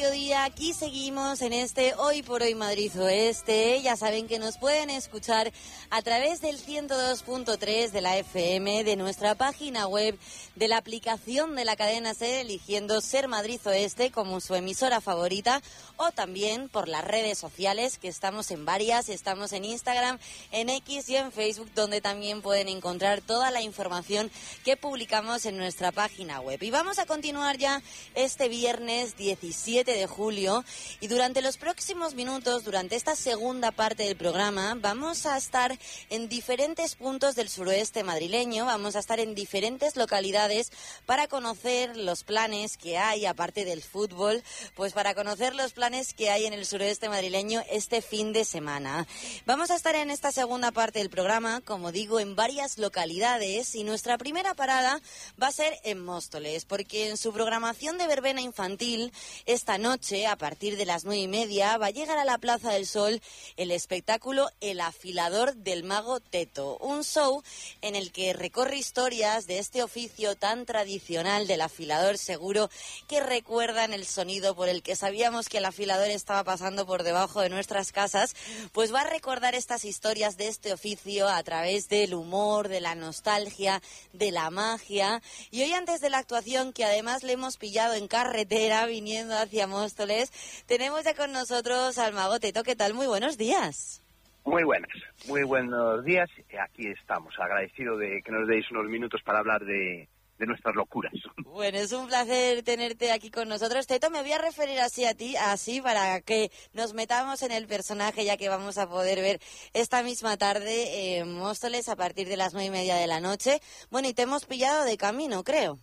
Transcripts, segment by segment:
Día, aquí seguimos en este Hoy por Hoy Madrid Oeste. Ya saben que nos pueden escuchar a través del 102.3 de la FM, de nuestra página web, de la aplicación de la cadena SER, eligiendo Ser Madrid Oeste como su emisora favorita, o también por las redes sociales, que estamos en varias, estamos en Instagram, en X y en Facebook, donde también pueden encontrar toda la información que publicamos en nuestra página web. Y vamos a continuar ya este viernes 17 de julio, y durante los próximos minutos, durante esta segunda parte del programa, vamos a estar en diferentes puntos del suroeste madrileño, vamos a estar en diferentes localidades para conocer los planes que hay, aparte del fútbol, pues para conocer los planes que hay en el suroeste madrileño este fin de semana. Vamos a estar en esta segunda parte del programa, como digo, en varias localidades, y nuestra primera parada va a ser en Móstoles, porque en su programación de verbena infantil, esta noche, a partir de las 9:30, va a llegar a la Plaza del Sol el espectáculo El afilador del mago Teto, un show en el que recorre historias de este oficio tan tradicional del afilador, seguro que recuerdan el sonido por el que sabíamos que el afilador estaba pasando por debajo de nuestras casas. Pues va a recordar estas historias de este oficio a través del humor, de la nostalgia, de la magia. Y hoy, antes de la actuación, que además le hemos pillado en carretera viniendo hacia Móstoles, tenemos ya con nosotros al mago Teto. ¿Qué tal? Muy buenos días. Muy buenos días. Aquí estamos, agradecido de que nos deis unos minutos para hablar de nuestras locuras. Bueno, es un placer tenerte aquí con nosotros. Teto, me voy a referir así a ti, así para que nos metamos en el personaje, ya que vamos a poder ver esta misma tarde en Móstoles a partir de las 9:30 de la noche. Bueno, y te hemos pillado de camino, creo.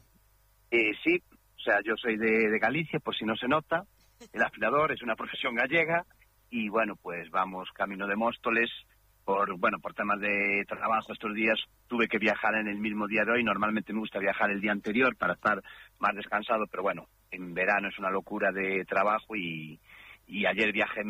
Sí, o sea, yo soy de Galicia, por si no se nota. El afilador es una profesión gallega y bueno, pues vamos camino de Móstoles. Por temas de trabajo estos días tuve que viajar en el mismo día de hoy. Normalmente me gusta viajar el día anterior para estar más descansado, pero bueno, en verano es una locura de trabajo y ayer viajé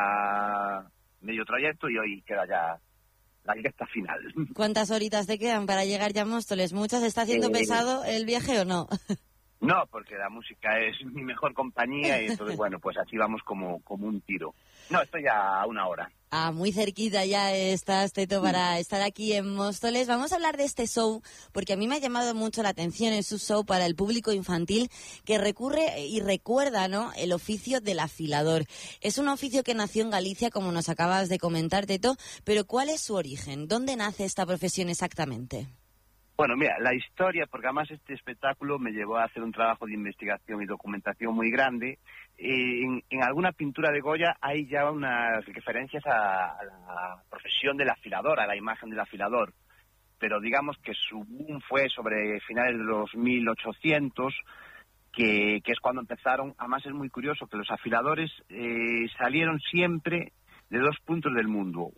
medio trayecto y hoy queda ya la recta final. ¿Cuántas horitas te quedan para llegar ya a Móstoles? ¿Muchas? ¿Está haciendo pesado el viaje o no? No, porque la música es mi mejor compañía y entonces, bueno, pues así vamos como un tiro. No, estoy a una hora. Ah, muy cerquita ya estás, Teto, para estar aquí en Móstoles. Vamos a hablar de este show, porque a mí me ha llamado mucho la atención. Es un show para el público infantil que recurre y recuerda, ¿no?, el oficio del afilador. Es un oficio que nació en Galicia, como nos acabas de comentar, Teto, pero ¿cuál es su origen? ¿Dónde nace esta profesión exactamente? Bueno, mira, la historia, porque además este espectáculo me llevó a hacer un trabajo de investigación y documentación muy grande. En alguna pintura de Goya hay ya unas referencias a la profesión del afilador, a la imagen del afilador. Pero digamos que su boom fue sobre finales de los 1800, que es cuando empezaron. Además es muy curioso que los afiladores salieron siempre de dos puntos del mundo.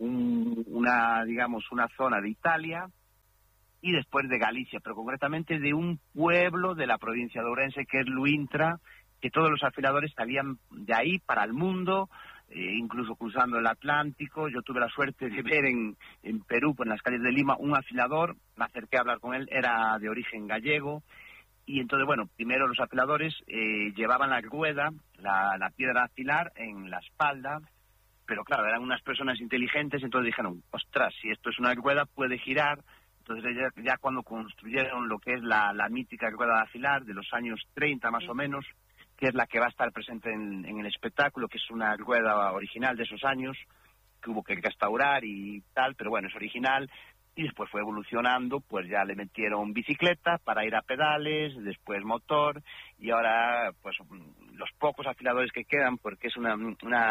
Una zona de Italia y después de Galicia, pero concretamente de un pueblo de la provincia de Ourense, que es Luintra, que todos los afiladores salían de ahí para el mundo, incluso cruzando el Atlántico. Yo tuve la suerte de ver en Perú, en las calles de Lima, un afilador, me acerqué a hablar con él, era de origen gallego, y entonces, bueno, primero los afiladores llevaban la rueda, la piedra a afilar en la espalda, pero claro, eran unas personas inteligentes, entonces dijeron, ostras, si esto es una rueda puede girar. Entonces ya cuando construyeron lo que es la mítica rueda de afilar de los años 30 más o menos, que es la que va a estar presente en el espectáculo, que es una rueda original de esos años, que hubo que restaurar y tal, pero bueno, es original, y después fue evolucionando, pues ya le metieron bicicleta para ir a pedales, después motor, y ahora pues los pocos afiladores que quedan, porque es una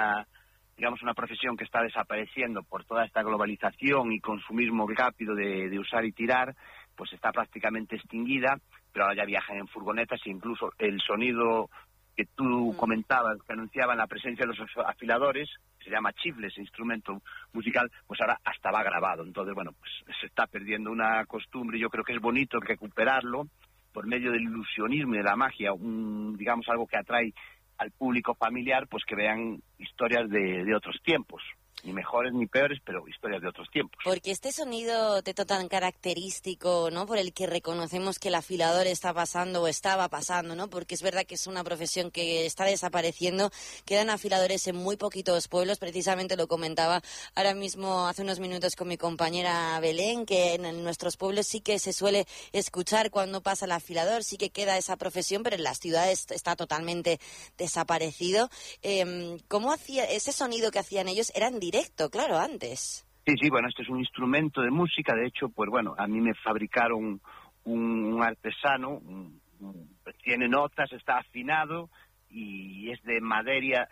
profesión que está desapareciendo por toda esta globalización y consumismo rápido de usar y tirar, pues está prácticamente extinguida, pero ahora ya viajan en furgonetas e incluso el sonido que tú comentabas, que anunciaban la presencia de los afiladores, que se llama chifle, ese instrumento musical, pues ahora hasta va grabado. Entonces, bueno, pues se está perdiendo una costumbre y yo creo que es bonito recuperarlo por medio del ilusionismo y de la magia, algo que atrae al público familiar, pues que vean historias de otros tiempos. ni mejores ni peores, pero historias de otros tiempos. Porque este sonido, Teto, tan característico, ¿no?, por el que reconocemos que el afilador está pasando o estaba pasando, ¿no?, porque es verdad que es una profesión que está desapareciendo, quedan afiladores en muy poquitos pueblos, precisamente lo comentaba ahora mismo hace unos minutos con mi compañera Belén, que en nuestros pueblos sí que se suele escuchar cuando pasa el afilador, sí que queda esa profesión, pero en las ciudades está totalmente desaparecido. ¿Cómo hacía ese sonido que hacían ellos? Eran directo, claro, antes. Sí, bueno, este es un instrumento de música. De hecho, pues bueno, a mí me fabricaron un artesano, tiene notas, está afinado y es de madera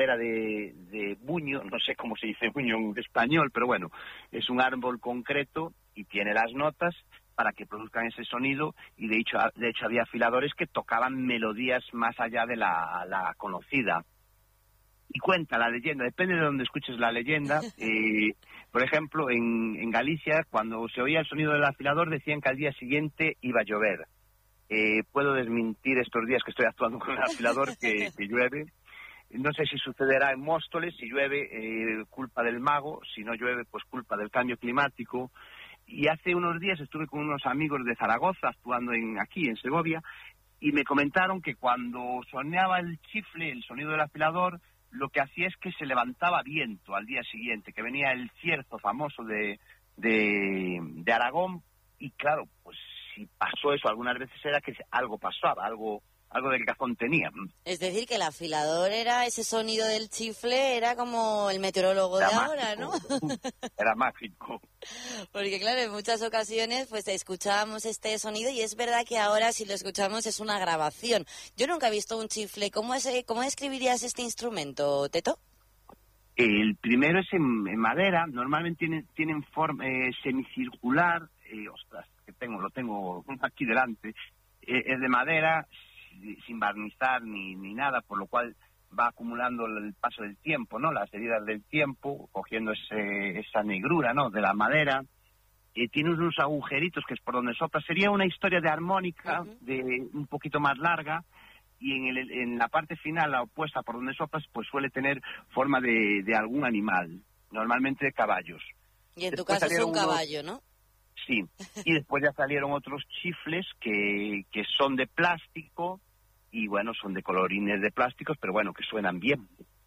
de buño, no sé cómo se dice buño en español, pero bueno, es un árbol concreto y tiene las notas para que produzcan ese sonido, y de hecho había afiladores que tocaban melodías más allá de la conocida. Y cuenta la leyenda, depende de donde escuches la leyenda. Por ejemplo, en Galicia, cuando se oía el sonido del afilador, decían que al día siguiente iba a llover. Puedo desmentir estos días que estoy actuando con el afilador que llueve. No sé si sucederá en Móstoles, si llueve, culpa del mago, si no llueve, pues culpa del cambio climático. Y hace unos días estuve con unos amigos de Zaragoza, actuando aquí, en Segovia, y me comentaron que cuando sonaba el chifle, el sonido del afilador, lo que hacía es que se levantaba viento al día siguiente, que venía el cierzo famoso de Aragón, y claro, pues si pasó eso algunas veces era que algo pasaba, algo de cajón tenía. Es decir, que el afilador era, ese sonido del chifle era como el meteorólogo Era de mágico. ahora, ¿no? Era mágico. Porque claro, en muchas ocasiones pues escuchábamos este sonido y es verdad que ahora si lo escuchamos es una grabación. Yo nunca he visto un chifle. ¿Cómo describirías este instrumento, Teto? El primero es en madera, normalmente tienen forma semicircular, ostras, lo tengo aquí delante, es de madera, sin barnizar ni nada, por lo cual va acumulando el paso del tiempo, ¿no? Las heridas del tiempo, cogiendo esa negrura, ¿no?, de la madera. Tiene unos agujeritos que es por donde sopla. Sería una historia de armónica, de un poquito más larga, y en la parte final, la opuesta por donde soplas, pues suele tener forma de algún animal, normalmente de caballos. Y en tu caso es un caballo, ¿no? Sí, y después ya salieron otros chifles que son de plástico, y bueno, son de colorines de plásticos, pero bueno, que suenan bien.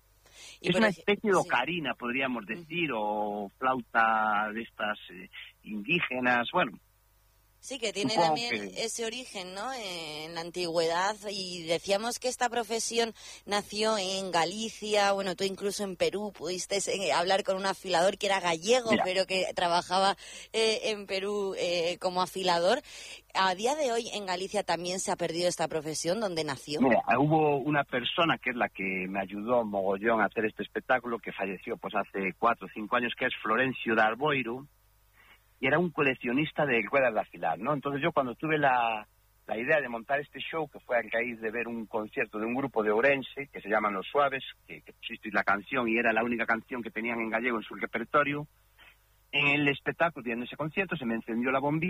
Es una especie de ocarina, podríamos decir, o flauta de estas indígenas, bueno. Sí, que tiene también ese origen, ¿no?, en la antigüedad, y decíamos que esta profesión nació en Galicia, bueno, tú incluso en Perú pudiste hablar con un afilador que era gallego, pero que trabajaba en Perú como afilador. A día de hoy en Galicia también se ha perdido esta profesión, ¿dónde nació? Mira, hubo una persona que es la que me ayudó mogollón a hacer este espectáculo, que falleció pues hace 4 o 5 años, que es Florencio de Arboiro, y era un coleccionista de ruedas de afilar, ¿no? Entonces yo cuando tuve la idea de montar este show, que fue a raíz de ver un concierto de un grupo de Ourense, que se llaman Los Suaves, que pusisteis la canción y era la única canción que tenían en gallego en su repertorio, en el espectáculo y en ese concierto se me encendió la bombilla.